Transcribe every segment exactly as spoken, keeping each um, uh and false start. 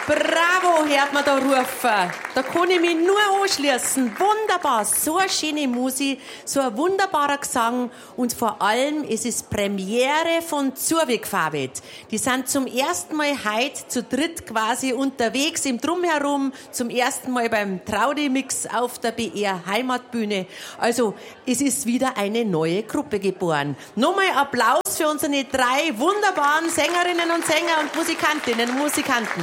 Bravo, hört man da rufen. Da kann ich mich nur anschließen. Wunderbar, so eine schöne Musik, so ein wunderbarer Gesang und vor allem, es ist Premiere von Zurweg Fabit. Die sind zum ersten Mal heute zu dritt quasi unterwegs im Drumherum, zum ersten Mal beim Traudi-Mix auf der B R Heimatbühne. Also, es ist wieder eine neue Gruppe geboren. Nochmal Applaus für unsere drei wunderbaren Sängerinnen und Sänger und Musikantinnen und Musikanten.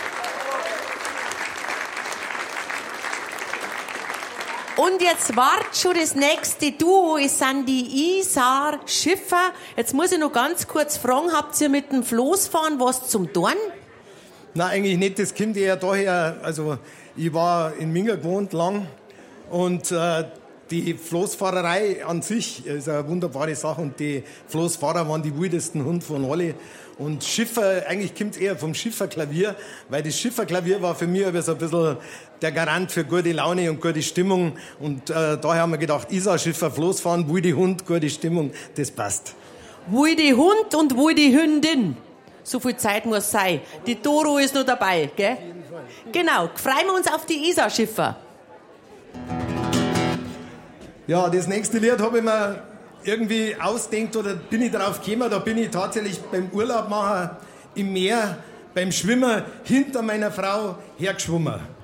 Und jetzt wart schon das nächste Duo, es sind die Isar Schiffer. Jetzt muss ich noch ganz kurz fragen, habt ihr mit dem Floßfahren was zum Tun? Nein, eigentlich nicht, das kommt eher daher, also ich war in Minga gewohnt lang und äh, die Floßfahrerei an sich ist eine wunderbare Sache und die Floßfahrer waren die wildesten Hunde von alle. Und Schiffer, eigentlich kommt es eher vom Schifferklavier, weil das Schifferklavier war für mich aber so ein bisschen der Garant für gute Laune und gute Stimmung. Und äh, daher haben wir gedacht, Isar Schiffer, Floßfahren, wilde Hund, gute Stimmung, das passt. Wilde Hund und wilde Hündin. So viel Zeit muss sein. Die Doro ist noch dabei, gell? Auf jeden Fall. Genau, freuen wir uns auf die Isar Schiffer. Ja, das nächste Lied habe ich mir irgendwie ausdenkt oder bin ich darauf gekommen, da bin ich tatsächlich beim Urlaub machen im Meer, beim Schwimmen hinter meiner Frau hergeschwommen.